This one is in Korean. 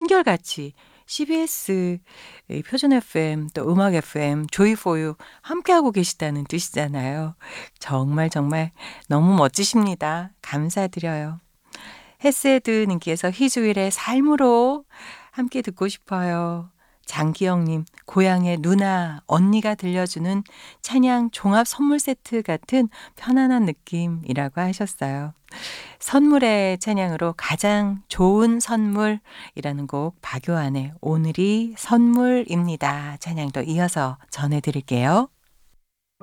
한결같이 CBS 이 표준 FM 또 음악 FM 조이4유 함께하고 계시다는 뜻이잖아요. 정말 정말 너무 멋지십니다. 감사드려요. 헤세드 님께서 희주일의 삶으로 함께 듣고 싶어요. 장기영님, 고향의 누나, 언니가 들려주는 찬양 종합 선물 세트 같은 편안한 느낌이라고 하셨어요. 선물의 찬양으로 가장 좋은 선물이라는 곡 박요한의 오늘이 선물입니다. 찬양도 이어서 전해드릴게요.